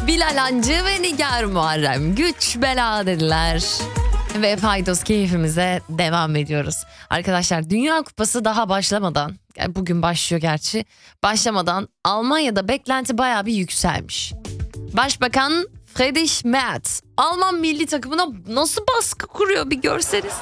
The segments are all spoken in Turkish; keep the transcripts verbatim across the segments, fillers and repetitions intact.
Bilal Hancı ve Nigar Muharrem güç bela dediler. Ve Faydos keyfimize devam ediyoruz. Arkadaşlar Dünya Kupası daha başlamadan, yani bugün başlıyor gerçi, başlamadan Almanya'da beklenti bayağı bir yükselmiş. Başbakan Friedrich Merz Alman milli takımına nasıl baskı kuruyor bir görseniz.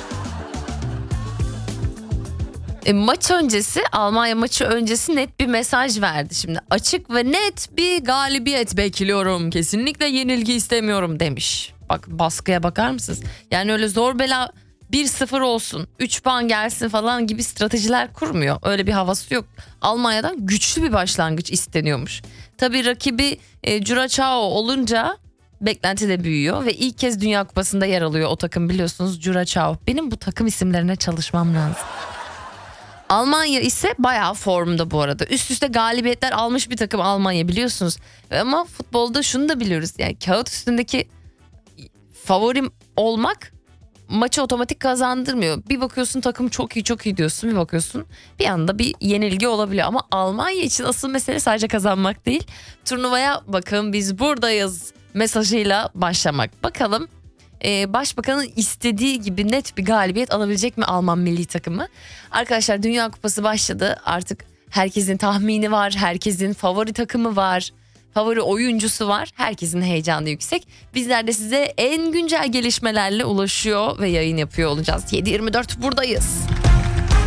E, maç öncesi, Almanya maçı öncesi net bir mesaj verdi şimdi. Açık ve net bir galibiyet bekliyorum. Kesinlikle yenilgi istemiyorum demiş. Bak, baskıya bakar mısınız? Yani öyle zor bela bir sıfır olsun, üç puan gelsin falan gibi stratejiler kurmuyor. Öyle bir havası yok. Almanya'dan güçlü bir başlangıç isteniyormuş. Tabii rakibi e, Curaçao olunca beklenti de büyüyor ve ilk kez Dünya Kupası'nda yer alıyor o takım, biliyorsunuz, Curaçao. Benim bu takım isimlerine çalışmam lazım. Almanya ise bayağı formda bu arada. Üst üste galibiyetler almış bir takım Almanya, biliyorsunuz. Ama futbolda şunu da biliyoruz. Yani kağıt üstündeki favorim olmak maçı otomatik kazandırmıyor. Bir bakıyorsun takım çok iyi çok iyi diyorsun. Bir bakıyorsun bir anda bir yenilgi olabiliyor. Ama Almanya için asıl mesele sadece kazanmak değil. Turnuvaya bakın biz buradayız mesajıyla başlamak. Bakalım Ee, Başbakanın istediği gibi net bir galibiyet alabilecek mi Alman milli takımı? Arkadaşlar Dünya Kupası başladı. Artık herkesin tahmini var. Herkesin favori takımı var. Favori oyuncusu var. Herkesin heyecanı yüksek. Bizler de size en güncel gelişmelerle ulaşıyor ve yayın yapıyor olacağız. yedi yirmi dört buradayız.